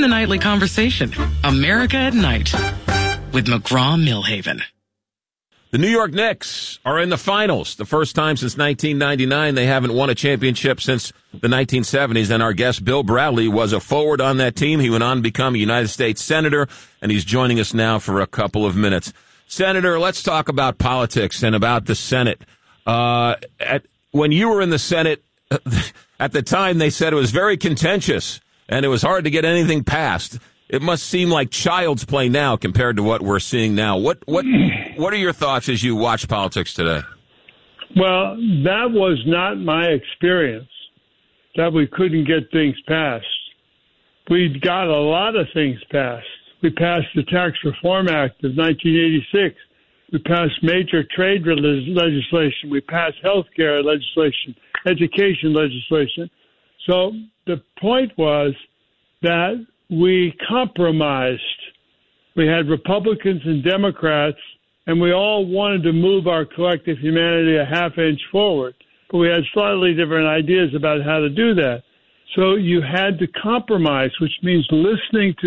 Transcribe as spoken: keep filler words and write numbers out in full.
Join the nightly conversation. America at Night with McGraw-Millhaven. The New York Knicks are in the finals. The first time since nineteen ninety-nine. They haven't won a championship since the nineteen seventies. And our guest, Bill Bradley, was a forward on that team. He went on to become a United States Senator, and he's joining us now for a couple of minutes. Senator, let's talk about politics and about the Senate. Uh, at, when you were in the Senate, at the time they said it was very contentious and it was hard to get anything passed. It must seem like child's play now compared to what we're seeing now. What what what are your thoughts as you watch politics today? Well, that was not my experience, that we couldn't get things passed. We got a lot of things passed. We passed the Tax Reform Act of nineteen eighty-six. We passed major trade legislation. We passed health care legislation, education legislation. So the point was that we compromised. We had Republicans and Democrats, and we all wanted to move our collective humanity a half inch forward. But we had slightly different ideas about how to do that. So you had to compromise, which means listening to